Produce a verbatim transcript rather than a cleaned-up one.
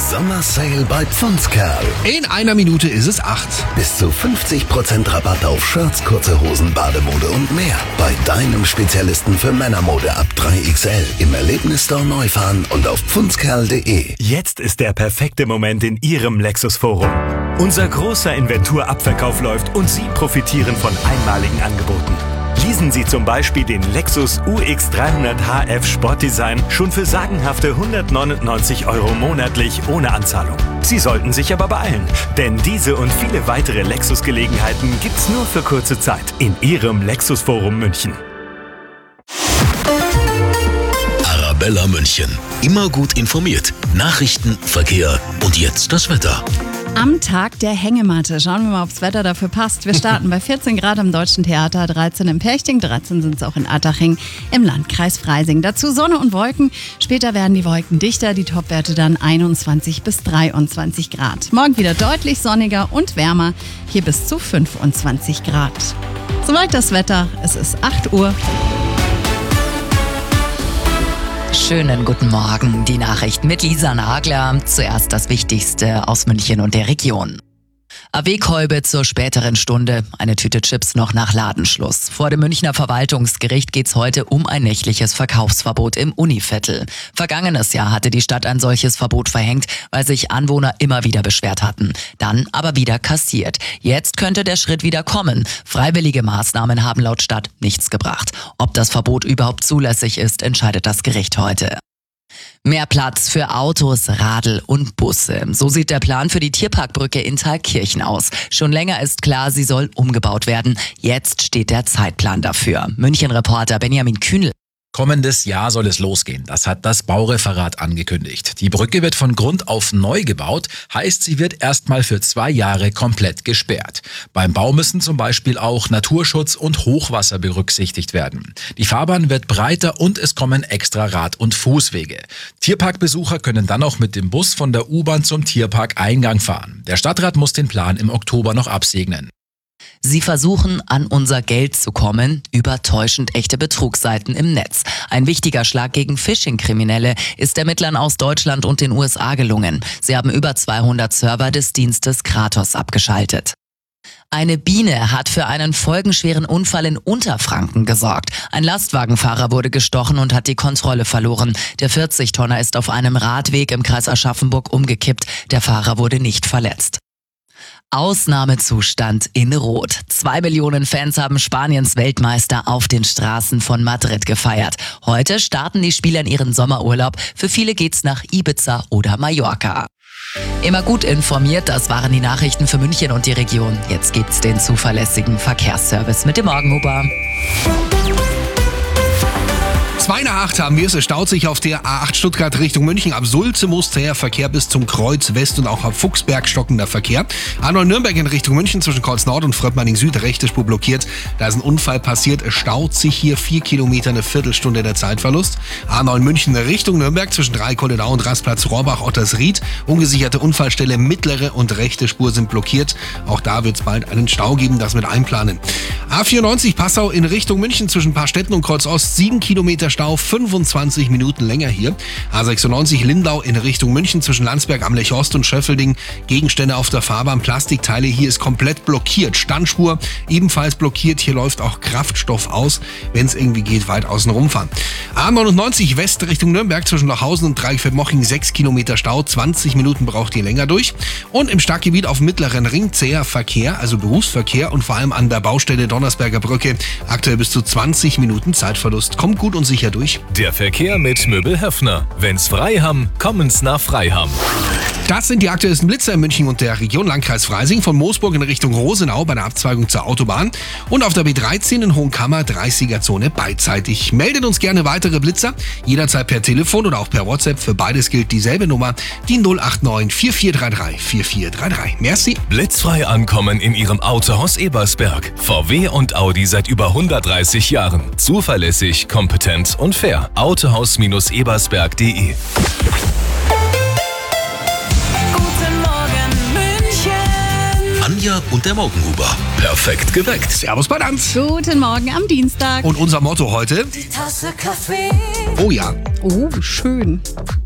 Sommersale bei Pfundskerl. In einer Minute ist es acht. Bis zu fünfzig Prozent Rabatt auf Shirts, kurze Hosen, Bademode und mehr. Bei deinem Spezialisten für Männermode ab drei X L im Erlebnisstore Neufahren und auf pfundskerl punkt de. Jetzt ist der perfekte Moment in Ihrem Lexus-Forum. Unser großer Inventurabverkauf läuft und Sie profitieren von einmaligen Angeboten. Leasen Sie zum Beispiel den Lexus U X dreihundert H F Sportdesign schon für sagenhafte hundertneunundneunzig Euro monatlich ohne Anzahlung. Sie sollten sich aber beeilen, denn diese und viele weitere Lexus-Gelegenheiten gibt's nur für kurze Zeit in Ihrem Lexus-Forum München. Arabella München. Immer gut informiert. Nachrichten, Verkehr und jetzt das Wetter. Am Tag der Hängematte. Schauen wir mal, ob das Wetter dafür passt. Wir starten bei vierzehn Grad am Deutschen Theater, dreizehn im Perchting, dreizehn sind es auch in Attaching im Landkreis Freising. Dazu Sonne und Wolken. Später werden die Wolken dichter, die Topwerte dann einundzwanzig bis dreiundzwanzig Grad. Morgen wieder deutlich sonniger und wärmer, hier bis zu fünfundzwanzig Grad. Soweit das Wetter. Es ist acht Uhr. Schönen guten Morgen, die Nachrichten mit Lisa Nagler. Zuerst das Wichtigste aus München und der Region. A W-Kolbe zur späteren Stunde, eine Tüte Chips noch nach Ladenschluss. Vor dem Münchner Verwaltungsgericht geht's heute um ein nächtliches Verkaufsverbot im Univiertel. Vergangenes Jahr hatte die Stadt ein solches Verbot verhängt, weil sich Anwohner immer wieder beschwert hatten. Dann aber wieder kassiert. Jetzt könnte der Schritt wieder kommen. Freiwillige Maßnahmen haben laut Stadt nichts gebracht. Ob das Verbot überhaupt zulässig ist, entscheidet das Gericht heute. Mehr Platz für Autos, Radl und Busse. So sieht der Plan für die Tierparkbrücke in Thalkirchen aus. Schon länger ist klar, sie soll umgebaut werden. Jetzt steht der Zeitplan dafür. München-Reporter Benjamin Kühnel. Kommendes Jahr soll es losgehen. Das hat das Baureferat angekündigt. Die Brücke wird von Grund auf neu gebaut, heißt, sie wird erstmal für zwei Jahre komplett gesperrt. Beim Bau müssen zum Beispiel auch Naturschutz und Hochwasser berücksichtigt werden. Die Fahrbahn wird breiter und es kommen extra Rad- und Fußwege. Tierparkbesucher können dann auch mit dem Bus von der U-Bahn zum Tierparkeingang fahren. Der Stadtrat muss den Plan im Oktober noch absegnen. Sie versuchen, an unser Geld zu kommen über täuschend echte Betrugsseiten im Netz. Ein wichtiger Schlag gegen Phishing-Kriminelle ist Ermittlern aus Deutschland und den U S A gelungen. Sie haben über zweihundert Server des Dienstes Kratos abgeschaltet. Eine Biene hat für einen folgenschweren Unfall in Unterfranken gesorgt. Ein Lastwagenfahrer wurde gestochen und hat die Kontrolle verloren. Der vierzig-Tonner ist auf einem Radweg im Kreis Aschaffenburg umgekippt. Der Fahrer wurde nicht verletzt. Ausnahmezustand in Rot. Zwei Millionen Fans haben Spaniens Weltmeister auf den Straßen von Madrid gefeiert. Heute starten die Spieler in ihren Sommerurlaub. Für viele geht's nach Ibiza oder Mallorca. Immer gut informiert, das waren die Nachrichten für München und die Region. Jetzt gibt's den zuverlässigen Verkehrsservice mit dem Morgenhuber. Zwei nach acht haben wir es. Es staut sich auf der A acht Stuttgart Richtung München. Ab Sulze musste Verkehr bis zum Kreuz West und auch ab Fuchsberg stockender Verkehr. A neun Nürnberg in Richtung München zwischen Kreuz Nord und Fröppmanning Süd, rechte Spur blockiert. Da ist ein Unfall passiert. Es staut sich hier vier Kilometer, eine Viertelstunde der Zeitverlust. A neun München Richtung Nürnberg zwischen Dreikolledau und Rastplatz Rohrbach-Ottersried. Ungesicherte Unfallstelle, mittlere und rechte Spur sind blockiert. Auch da wird es bald einen Stau geben, das mit einplanen. A vierundneunzig Passau in Richtung München zwischen Paarstetten und Kreuz Ost, sieben Kilometer Stau, fünfundzwanzig Minuten länger hier. A sechsundneunzig Lindau in Richtung München zwischen Landsberg am Lech Ost und Schöffelding. Gegenstände auf der Fahrbahn, Plastikteile, hier ist komplett blockiert. Standspur ebenfalls blockiert, hier läuft auch Kraftstoff aus, wenn es irgendwie geht, weit außen rumfahren. A neunundneunzig West Richtung Nürnberg zwischen Lochhausen und Dreifeldmoching, sechs Kilometer Stau, zwanzig Minuten braucht ihr länger durch. Und im Stadtgebiet auf dem mittleren Ring zäher Verkehr, also Berufsverkehr und vor allem an der Baustelle Donnersberger Brücke, aktuell bis zu zwanzig Minuten Zeitverlust. Kommt gut und sicher durch. Der Verkehr mit Möbel Höffner. Wenn's frei haben, kommen's nach Freiham. Das sind die aktuellsten Blitzer in München und der Region. Landkreis Freising von Moosburg in Richtung Rosenau bei der Abzweigung zur Autobahn und auf der B dreizehn in Hohenkammer dreißiger-Zone beidseitig. Meldet uns gerne weitere Blitzer, jederzeit per Telefon oder auch per WhatsApp. Für beides gilt dieselbe Nummer, die null acht neun vier vier drei drei vier vier drei drei. Merci. Blitzfrei ankommen in Ihrem Autohaus Ebersberg. V W und Audi seit über hundertdreißig Jahren. Zuverlässig, kompetent und fair. autohaus Ebersberg punkt de. Anja und der Morgenhuber. Perfekt geweckt. Servus Badanz. Guten Morgen am Dienstag. Und unser Motto heute? Die Tasse Kaffee. Oh ja. Oh, schön.